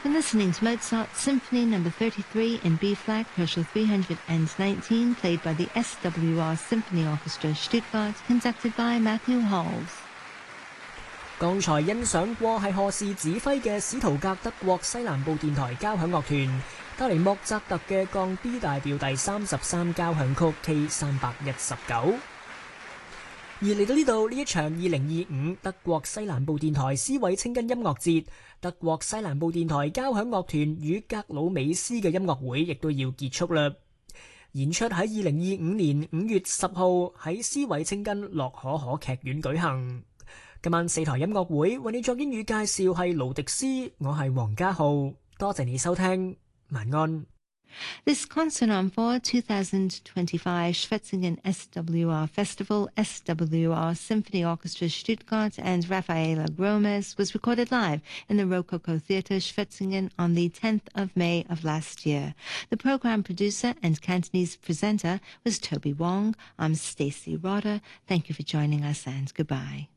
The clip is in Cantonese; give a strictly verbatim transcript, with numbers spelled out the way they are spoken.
Been listening to Mozart's Symphony Number thirty-three in B flat, Herschel three hundred nineteen, played by the S W R Symphony Orchestra Stuttgart, conducted by Matthew Halls. 剛才欣賞過係賀氏指揮嘅史圖格德國西南部電台交響樂團帶嚟莫扎特嘅降 B 大調第三十三交響曲 K 三百一十九。而嚟到呢度呢一場二零二五德國西南部電台斯韋清根音樂節，德國西南部電台交響樂團與格魯美斯嘅音樂會亦都要結束啦。演出喺二零二五年五月十號喺斯韋清根洛可可劇院舉行。今晚四台音樂會為你作英語介紹係勞迪斯，我係黃家浩，多謝你收聽，晚安。 This concert on for two thousand twenty-five Schwetzingen S W R Festival, S W R Symphony Orchestra Stuttgart and Rafaela Gromes was recorded live in the Rococo Theatre Schwetzingen on the tenth of May of last year. The program producer and Cantonese presenter was Toby Wong. I'm Stacey Rodder. Thank you for joining us and goodbye.